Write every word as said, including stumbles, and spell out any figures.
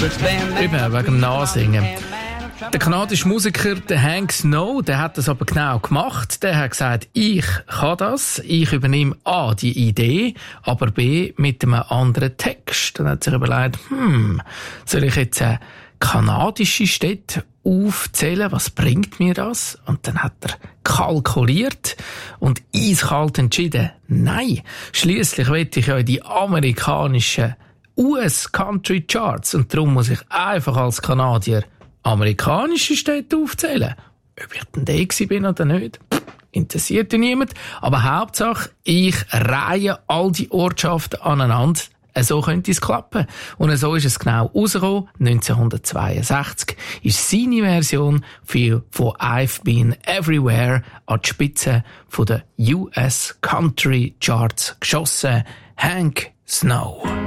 Eben, wegen dem Nachsingen. Der kanadische Musiker, der Hank Snow, der hat das aber genau gemacht. Der hat gesagt, ich kann das, ich übernehme A, die Idee, aber B, mit einem anderen Text. Dann hat er sich überlegt, hm, soll ich jetzt eine kanadische Städte aufzählen? Was bringt mir das? Und dann hat er kalkuliert und eiskalt entschieden, nein, schliesslich will ich ja in die amerikanischen U S Country Charts und darum muss ich einfach als Kanadier amerikanische Städte aufzählen. Ob ich denn der gewesen bin oder nicht, interessiert niemand. Aber Hauptsache, ich reihe all die Ortschaften aneinander. So könnte es klappen. Und so ist es genau rausgekommen. neunzehnhundertzweiundsechzig ist seine Version von I've Been Everywhere an die Spitze der U S Country Charts geschossen. Hank Snow.